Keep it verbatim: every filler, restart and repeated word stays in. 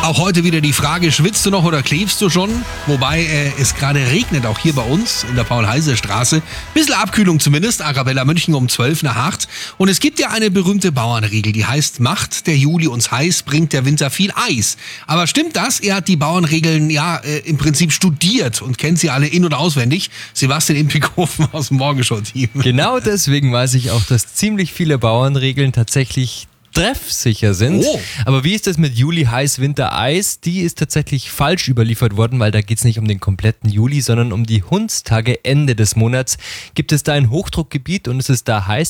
Auch heute wieder die Frage, schwitzt du noch oder klebst du schon? Wobei äh, es gerade regnet, auch hier bei uns in der Paul-Heise-Straße. Bisschen Abkühlung zumindest, Arabella München um zwölf nach acht. Und es gibt ja eine berühmte Bauernregel, die heißt, macht der Juli uns heiß, bringt der Winter viel Eis. Aber stimmt das? Er hat die Bauernregeln ja äh, im Prinzip studiert und kennt sie alle in- und auswendig. Sebastian Impikofen aus dem Morgenshow-Team. Genau deswegen weiß ich auch, dass ziemlich viele Bauernregeln tatsächlich treffsicher sind. Oh. Aber wie ist das mit Juli heiß, Winter Eis? Die ist tatsächlich falsch überliefert worden, weil da geht es nicht um den kompletten Juli, sondern um die Hundstage Ende des Monats. Gibt es da ein Hochdruckgebiet und es ist da heiß,